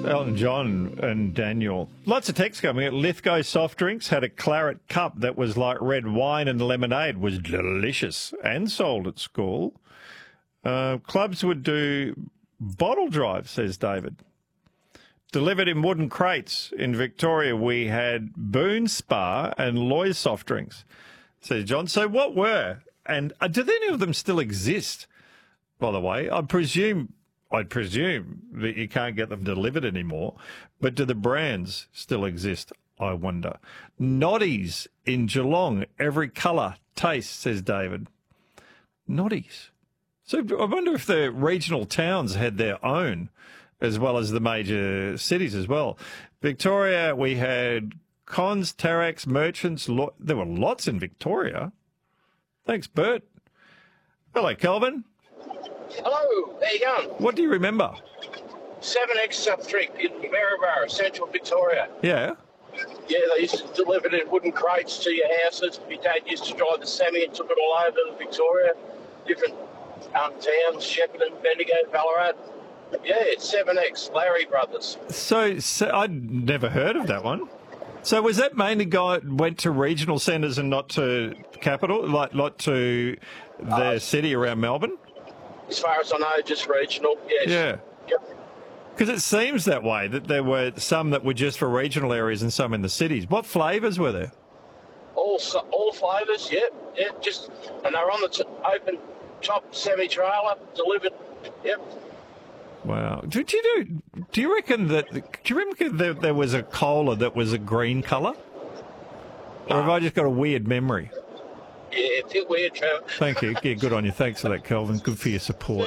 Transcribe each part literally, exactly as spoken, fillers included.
Elton John and Daniel. Lots of text coming. Lithgow soft drinks had a claret cup that was like red wine, and lemonade was delicious and sold at school. Uh, clubs would do bottle drives, says David. Delivered in wooden crates. In Victoria, we had Boone Spa and Loy's soft drinks, says John. So what were, and uh, do any of them still exist, by the way? I presume, I'd presume that you can't get them delivered anymore, but do the brands still exist, I wonder? Noddies in Geelong, every colour, taste, says David. Noddies. So I wonder if the regional towns had their own, as well as the major cities as well. Victoria, we had Cons, Terex, Merchants. Lo- there were lots in Victoria. Thanks, Bert. Hello, Kelvin. Hello, how you going? What do you remember? seven X soft drink in Maryborough, Central Victoria. Yeah. Yeah, they used to deliver it in wooden crates to your houses. My dad used to drive the semi and took it all over to Victoria. Different um, towns, Shepparton, Bendigo, Ballarat. Yeah, it's seven X, Larry Brothers. So, so I'd never heard of that one. So was that mainly guy went to regional centres and not to capital, like not to the uh, city around Melbourne? As far as I know, just regional, yes. Yeah. Yep. Because it seems that way, that there were some that were just for regional areas and some in the cities. What flavours were there? All all flavours, yeah. Yeah, just, and they're on the t- open top semi-trailer, delivered, yep. Wow. Do, do you do, do you reckon that, do you remember there, there was a cola that was a green colour? Or have I just got a weird memory? Yeah, it's a bit weird, Trevor. Thank you. Yeah, good on you. Thanks for that, Kelvin. Good for your support.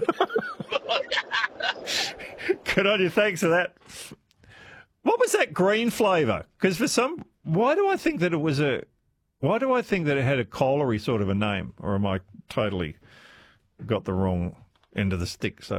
Good on you. Thanks for that. What was that green flavour? Because for some, why do I think that it was a, why do I think that it had a cola-y sort of a name? Or am I totally got the wrong end of the stick, so